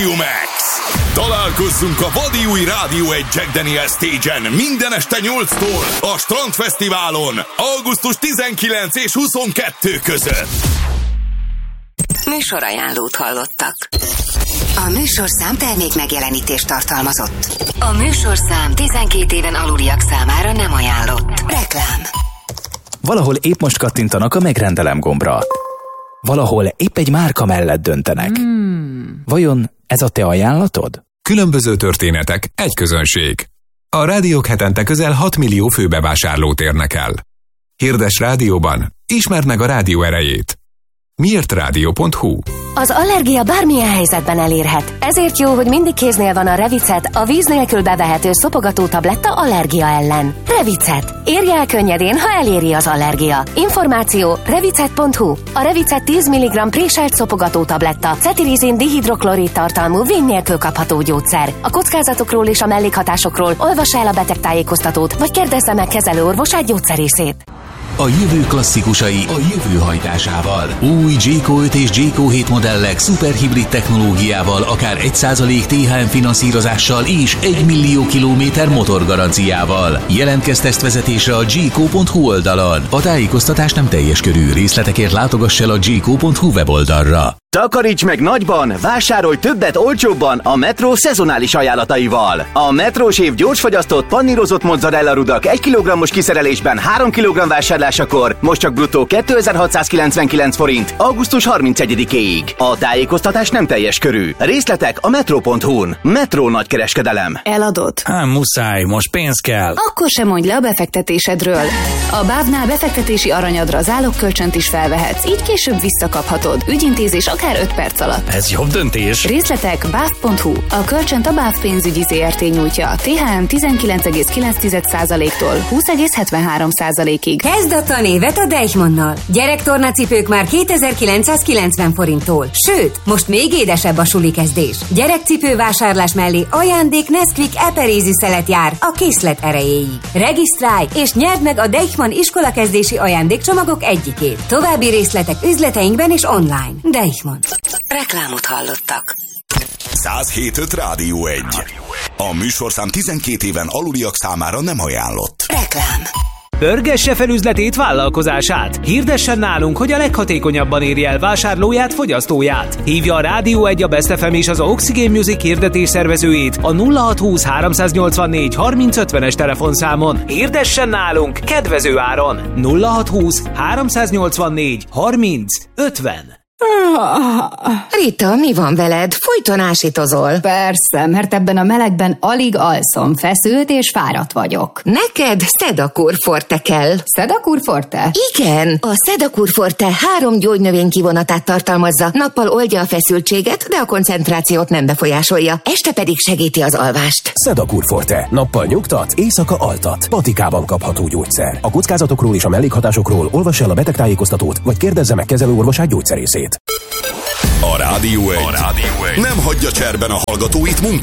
Radio Max. Találkozzunk a vadi új Rádió 1 Jack Daniel's Stage-en minden este 8-tól a Strandfesztiválon, augusztus 19 és 22 között. Műsorajánlót hallottak. A műsorszám termék megjelenítést tartalmazott. A műsorszám 12 éven aluliak számára nem ajánlott. Reklám. Valahol épp most kattintanak a megrendelem gombra. Valahol épp egy márka mellett döntenek. Vajon ez a te ajánlatod? Különböző történetek, egy közönség. A rádiók hetente közel 6 millió főbevásárlót érnek el. Hirdes rádióban, ismerd meg a rádió erejét. Miértradio.hu. Az allergia bármilyen helyzetben elérhet. Ezért jó, hogy mindig kéznél van a Revicet, a víz nélkül bevehető szopogató tabletta allergia ellen. Revicet. Érje el könnyedén, ha eléri az allergia. Információ revicet.hu. A Revicet 10 mg préselt szopogató tabletta, cetirizin dihidroklorid tartalmú vény nélkül kapható gyógyszer. A kockázatokról és a mellékhatásokról olvassa el a betegtájékoztatót, vagy kérdezze meg kezelőorvosát, gyógyszerészét. A jövő klasszikusai a jövő hajtásával. Új Jayco 5 és Jayco 7 modellek szuperhibrid technológiával, akár 1% THM finanszírozással és 1 millió kilométer motorgaranciával. Jelentkezz tesztvezetésre a jayco.hu oldalon. A tájékoztatás nem teljes körű, részletekért látogass el a jayco.hu weboldalra. Takaríts meg nagyban, vásárolj többet olcsóbban a Metro szezonális ajánlataival. A Metrós év gyorsfagyasztott pannírozott mozzarella rudak 1 kg-os kiszerelésben 3 kg vásárlásakor most csak bruttó 2699 forint augusztus 31-éig. A tájékoztatás nem teljes körű. Részletek a metro.hu-n. Metro nagykereskedelem. Eladod? Muszáj, most pénz kell. Akkor sem mondj le a befektetésedről. A BÁV-nál befektetési aranyadra zálogkölcsönt is felvehetsz, így később visszakaphatod. Ügyintézés akár 5 perc alatt. Ez jobb döntés. Részletek BÁV.hu. A kölcsönt a BÁV pénzügyi ZRT nyújtja. THM 19,9%-tól 20,73%-ig. Kezd a tanévet a Deichmannnal. Gyerektornacipők már 2990 forinttól. Sőt, most még édesebb a suli kezdés. Gyerekcipő vásárlás mellé ajándék Nesquik eperézi szelet jár a készlet erejéig. Regisztrálj és nyerd meg a Deichmann iskolakezdési ajándékcsomagok egyikét. További részletek üzleteinkben és online. Deichmann. Reklámot hallottak. 107.5 Rádió 1. A műsorszám 12 éven aluliak számára nem ajánlott. Reklám. Pörgesse fel üzletét, vállalkozását. Hirdessen nálunk, hogy a leghatékonyabban érje el vásárlóját, fogyasztóját. Hívja a Rádió 1, a Best FM és az Oxygen Music hirdetés szervezőjét a 0620 384 3050-es telefonszámon. Hirdessen nálunk kedvező áron. 0620 384 3050. Rita, mi van veled? Folyton ásítozol. Persze, mert ebben a melegben alig alszom, feszült és fáradt vagyok. Neked Sedakur Forte kell. Sedakur Forte? Igen, a Sedakur Forte 3 gyógynövény kivonatát tartalmazza. Nappal oldja a feszültséget, de a koncentrációt nem befolyásolja. Este pedig segíti az alvást. Sedakur Forte. Nappal nyugtat, éjszaka altat. Patikában kapható gyógyszer. A kockázatokról és a mellékhatásokról olvassa el a betegtájékoztatót, vagy kérdezze meg kezelőorvosát, gyógyszerészét. A Rádió 1 nem hagyja cserben a hallgatóit munka